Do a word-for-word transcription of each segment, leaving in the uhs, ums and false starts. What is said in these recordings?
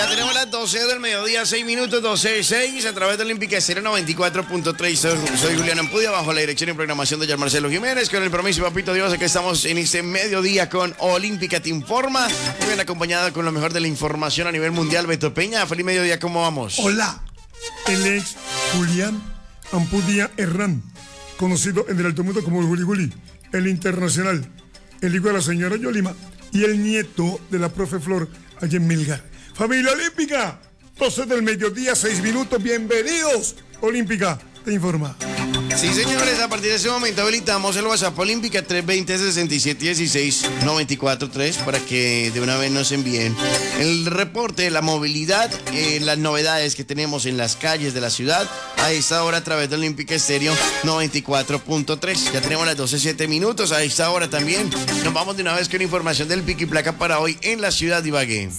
Ya tenemos las doce del mediodía, seis minutos, doce, seis, a través de Olímpica Estéreo noventa y cuatro punto tres. Soy, soy Julián Ampudia, bajo la dirección y programación de Jean Marcelo Jiménez. Con el permiso, papito Dios, que estamos en este mediodía con Olímpica Te Informa. Muy bien acompañada con lo mejor de la información a nivel mundial. Beto Peña, feliz mediodía, ¿cómo vamos? Hola, el ex Julián Ampudia Herrán, conocido en el alto mundo como el Juli Juli, el internacional, el hijo de la señora Yolima y el nieto de la profe Flor allá en Milgar. Familia Olímpica, doce del mediodía, seis minutos, bienvenidos. Olímpica Te Informa. Sí, señores, a partir de ese momento habilitamos el WhatsApp Olímpica tres veinte, sesenta y siete dieciséis, noventa y cuatro tres para que de una vez nos envíen el reporte de la movilidad, eh, las novedades que tenemos en las calles de la ciudad a esta hora a través de Olímpica Estéreo noventa y cuatro punto tres. Ya tenemos las doce, siete minutos. A esta hora también nos vamos de una vez con información del pico y placa para hoy en la ciudad de Ibagué.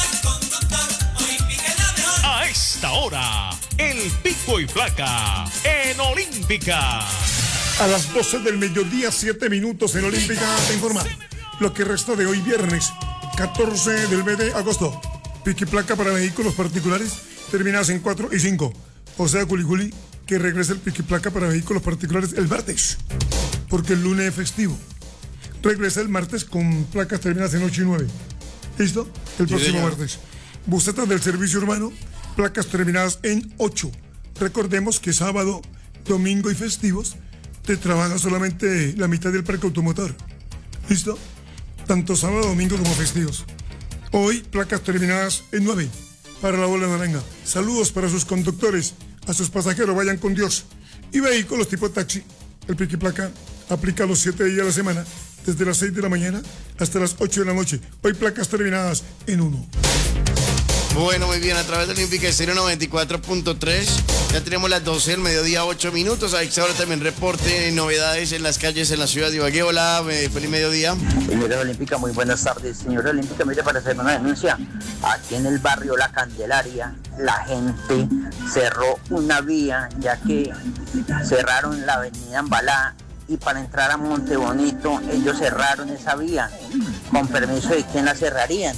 A esta hora, el pico y placa en Olímpica. A las doce del mediodía, siete minutos en Olímpica Te Informa. Lo que resta de hoy viernes, catorce del mes de agosto. Pico y placa para vehículos particulares terminadas en cuatro y cinco. O sea, Juli Juli, que regrese el pico y placa para vehículos particulares el martes, porque el lunes es festivo. Regresa el martes con placas terminadas en ocho y nueve. ¿Listo? El Sí, próximo señor. martes. Busetas del servicio urbano, placas terminadas en ocho. Recordemos que sábado, domingo y festivos te trabaja solamente la mitad del parque automotor. ¿Listo? Tanto sábado, domingo como festivos. Hoy, placas terminadas en nueve para la bola naranja. Saludos para sus conductores, a sus pasajeros, vayan con Dios. Y vehículos tipo taxi. El pico y placa aplica los siete días a la semana, desde las seis de la mañana hasta las ocho de la noche. Hoy placas terminadas en uno. Bueno, muy bien, a través de Olímpica Estéreo noventa y cuatro punto tres. Ya tenemos las doce del mediodía, ocho minutos. A esta hora también reporte novedades en las calles en la ciudad de Ibagué. Hola, eh, feliz mediodía. Señora Olímpica, muy buenas tardes. Señora Olímpica, mire, para hacer una denuncia. Aquí en el barrio La Candelaria, la gente cerró una vía, ya que cerraron la avenida Ambalá, y para entrar a Montebonito, ellos cerraron esa vía. Con permiso de quién la cerrarían.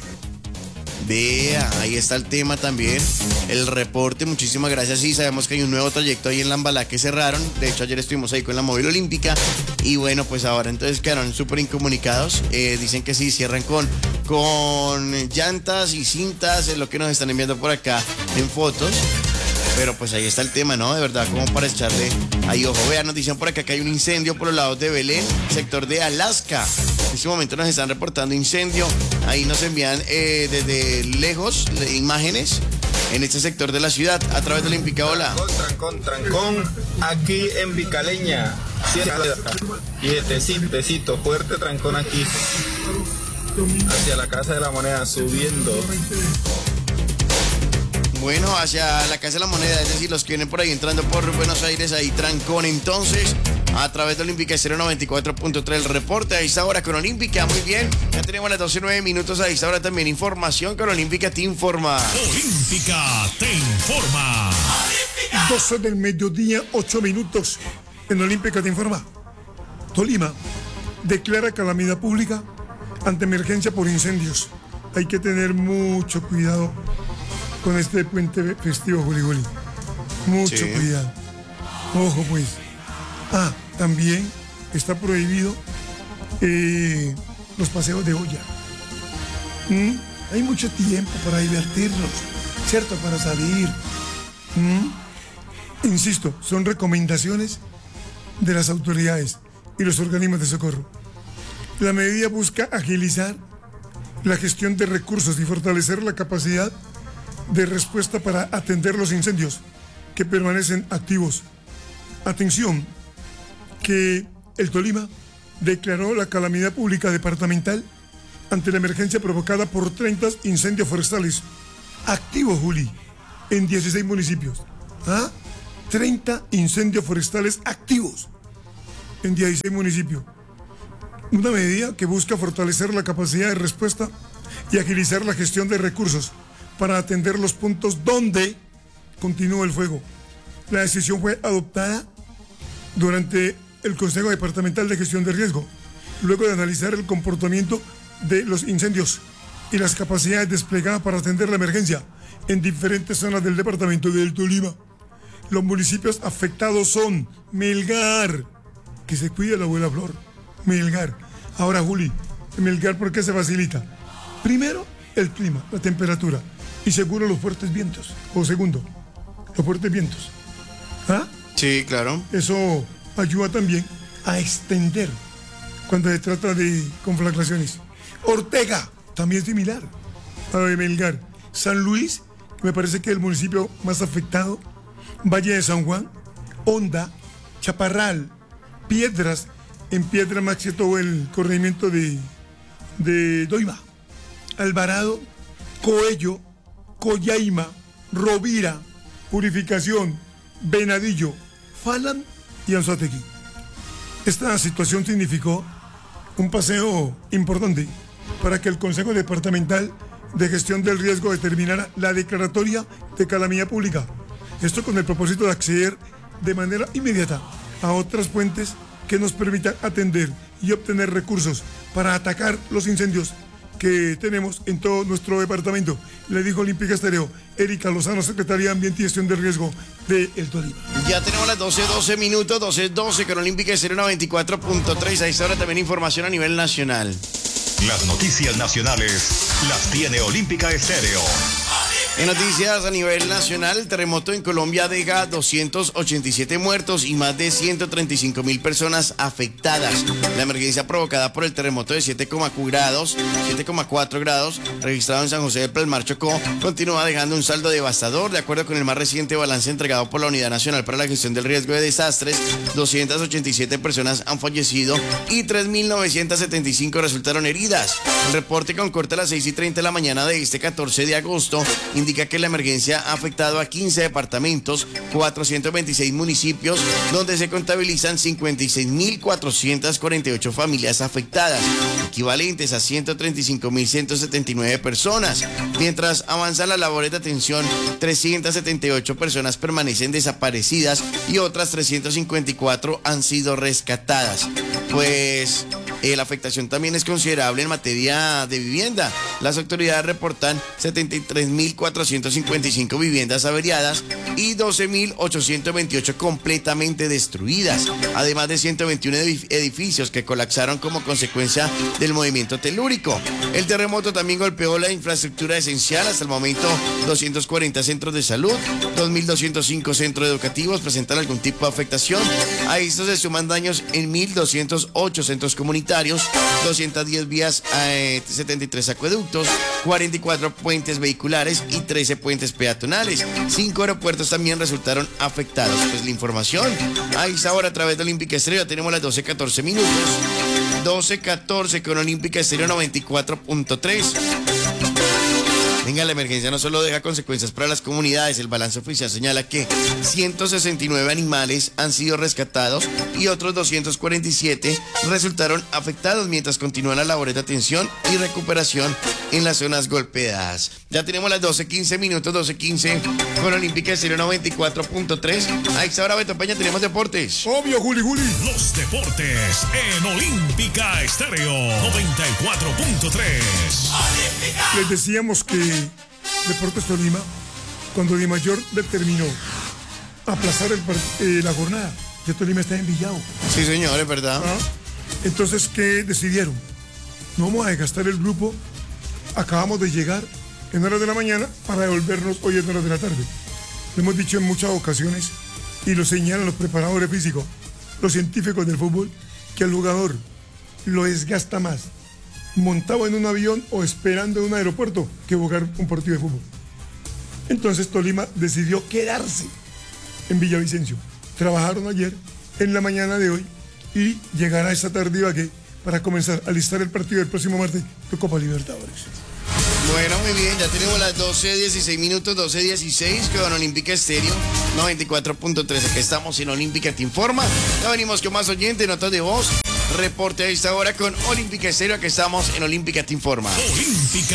Vea, ahí está el tema también. El reporte, muchísimas gracias. Sí, sabemos que hay un nuevo trayecto ahí en la Ambalá que cerraron. De hecho, ayer estuvimos ahí con la móvil olímpica. Y bueno, pues ahora entonces quedaron súper incomunicados. Eh, dicen que sí, cierran con, con llantas y cintas, es lo que nos están enviando por acá en fotos. Pero pues ahí está el tema, ¿no? De verdad, como para echarle ahí ojo. Vean, nos dicen por acá que hay un incendio por los lados de Belén, sector de Alaska. En este momento nos están reportando incendio. Ahí nos envían eh, desde lejos imágenes en este sector de la ciudad a través de Olímpica. Hola. Trancón, trancón, trancón, aquí en Vicaleña. Quietecito, tecito, fuerte trancón aquí. Hacia la Casa de la Moneda, subiendo. Bueno, hacia la Casa de la Moneda, es decir, los que vienen por ahí entrando por Buenos Aires, ahí trancón entonces, a través de Olímpica Estéreo noventa y cuatro punto tres, el reporte a esta hora con Olímpica, muy bien, ya tenemos las doce y nueve minutos, a esta hora también información con Olímpica Te Informa. Olímpica Te Informa. doce del mediodía, ocho minutos en Olímpica Te Informa. Tolima declara calamidad pública ante emergencia por incendios. Hay que tener mucho cuidado con este puente festivo, Juli Juli. Mucho Sí. cuidado. Ojo, pues. Ah, también está prohibido eh, los paseos de olla. ¿Mm? Hay mucho tiempo para divertirnos, ¿cierto? Para salir. ¿Mm? Insisto, son recomendaciones de las autoridades y los organismos de socorro. La medida busca agilizar la gestión de recursos y fortalecer la capacidad de respuesta para atender los incendios que permanecen activos. Atención, que el Tolima declaró la calamidad pública departamental ante la emergencia provocada por treinta incendios forestales activos, Juli, en dieciséis municipios. ¿Ah? treinta incendios forestales activos en dieciséis municipios. Una medida que busca fortalecer la capacidad de respuesta y agilizar la gestión de recursos para atender los puntos donde continúa el fuego. La decisión fue adoptada durante el Consejo Departamental de Gestión de Riesgo, luego de analizar el comportamiento de los incendios y las capacidades desplegadas para atender la emergencia en diferentes zonas del departamento del Tolima. Los municipios afectados son Melgar, que se cuide la abuela Flor, Melgar. Ahora, Juli, Melgar, ¿por qué se facilita? Primero, el clima, la temperatura, y seguro los fuertes vientos. O segundo, los fuertes vientos. ¿Ah? Sí, claro. Eso ayuda también a extender cuando se trata de conflagraciones. Ortega, también similar a lo de Melgar. San Luis, que me parece que es el municipio más afectado. Valle de San Juan, Honda, Chaparral, Piedras, en Piedras más que todo el corregimiento de, de Doima, Alvarado, Coello, Coyaima, Rovira, Purificación, Venadillo, Falan y Anzoátegui. Esta situación significó un paseo importante para que el Consejo Departamental de Gestión del Riesgo determinara la declaratoria de calamidad pública. Esto con el propósito de acceder de manera inmediata a otras fuentes que nos permitan atender y obtener recursos para atacar los incendios que tenemos en todo nuestro departamento. Le dijo Olímpica Estéreo, Erika Lozano, Secretaría de Ambiente y Gestión de Riesgo de El Tolima. Ya tenemos las doce, doce minutos, doce, doce con Olímpica Estéreo noventa y cuatro punto tres. A esta hora también información a nivel nacional. Las noticias nacionales las tiene Olímpica Estéreo. En noticias a nivel nacional, el terremoto en Colombia deja doscientos ochenta y siete muertos y más de ciento treinta y cinco mil personas afectadas. La emergencia provocada por el terremoto de siete coma cuatro grados registrado en San José del Palmar, Chocó, continúa dejando un saldo devastador. De acuerdo con el más reciente balance entregado por la Unidad Nacional para la Gestión del Riesgo de Desastres, doscientas ochenta y siete personas han fallecido y tres mil novecientas setenta y cinco resultaron heridas. El reporte con corte a las seis y treinta de la mañana de este catorce de agosto indica que la emergencia ha afectado a quince departamentos, cuatrocientos veintiséis municipios, donde se contabilizan cincuenta y seis mil cuatrocientas cuarenta y ocho familias afectadas, equivalentes a ciento treinta y cinco mil ciento setenta y nueve personas. Mientras avanzan las labores de atención, trescientas setenta y ocho personas permanecen desaparecidas y otras trescientas cincuenta y cuatro han sido rescatadas. Pues eh, la afectación también es considerable en materia de vivienda. Las autoridades reportan setenta y tres mil cuatrocientas cincuenta y cinco viviendas averiadas y doce mil ochocientos veintiocho completamente destruidas, además de ciento veintiuno edificios que colapsaron como consecuencia del movimiento telúrico. El terremoto también golpeó la infraestructura esencial. Hasta el momento, doscientos cuarenta centros de salud, dos mil doscientos cinco centros educativos presentan algún tipo de afectación. A esto se suman daños en mil doscientos ocho centros comunitarios, doscientas diez vías, eh, setenta y tres acueductos, cuarenta y cuatro puentes vehiculares y trece puentes peatonales. Cinco aeropuertos también resultaron afectados. Pues la información a esta hora a través de Olímpica Estéreo. Ya tenemos las doce catorce minutos. doce catorce con Olímpica Estéreo noventa y cuatro punto tres. Venga, la emergencia no solo deja consecuencias para las comunidades. El balance oficial señala que ciento sesenta y nueve animales han sido rescatados y otros doscientos cuarenta y siete resultaron afectados mientras continúan las labores de atención y recuperación en las zonas golpeadas. Ya tenemos las doce quince minutos, doce quince con Olímpica Estéreo noventa y cuatro punto tres. A esta hora, Beto Peña, tenemos deportes. Obvio, Juli, Juli. Los deportes en Olímpica Estéreo noventa y cuatro punto tres. Les decíamos que Deportes Tolima, cuando Di Mayor determinó aplazar el, eh, la jornada, ya Tolima está envillado. Sí, señor, es verdad. ¿Ah? Entonces, ¿qué decidieron? No vamos a desgastar el grupo. Acabamos de llegar en horas de la mañana para devolvernos hoy en horas de la tarde. Lo hemos dicho en muchas ocasiones y lo señalan los preparadores físicos, los científicos del fútbol, que al jugador lo desgasta más montado en un avión o esperando en un aeropuerto que jugar un partido de fútbol. Entonces Tolima decidió quedarse en Villavicencio. Trabajaron ayer, en la mañana de hoy, y llegará esta tarde Ibagué para comenzar a listar el partido del próximo martes de Copa Libertadores. Bueno, muy bien, ya tenemos las doce dieciséis minutos, doce dieciséis con Olímpica Estéreo noventa y cuatro punto tres. Aquí estamos en Olímpica Te Informa. Ya venimos con más oyentes, notas de voz. Reporte a esta hora con Olímpica Estéreo. Aquí estamos en Olímpica Te Informa. Olímpica